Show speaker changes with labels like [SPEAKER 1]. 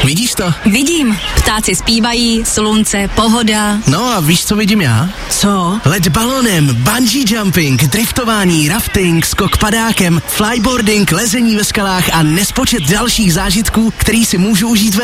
[SPEAKER 1] Vidíš to?
[SPEAKER 2] Vidím. Ptáci zpívají, slunce, pohoda.
[SPEAKER 1] No a víš, co vidím já?
[SPEAKER 2] Co?
[SPEAKER 1] Let balonem, bungee jumping, driftování, rafting, skok padákem, flyboarding, lezení ve skalách a nespočet dalších zážitků, který si můžu užít ve